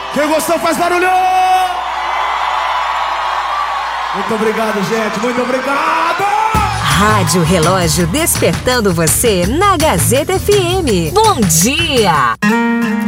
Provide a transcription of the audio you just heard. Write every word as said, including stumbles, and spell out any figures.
Quem gostou faz barulho! Muito obrigado, gente. Muito obrigado! Rádio Relógio despertando você na Gazeta F M. Bom dia!